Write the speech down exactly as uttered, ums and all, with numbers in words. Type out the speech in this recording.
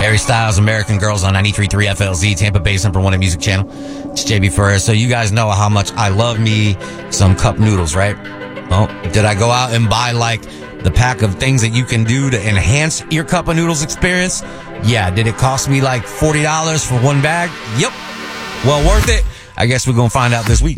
Harry Styles, American Girls on ninety-three point three F L Z, Tampa Bay's number one music channel. It's J B Ferris. So you guys know how much I love me some cup noodles, right? Well, did I go out and buy like the pack of things that you can do to enhance your cup of noodles experience? Yeah. Did it cost me like forty dollars for one bag? Yep. Well, worth it? I guess we're going to find out this week.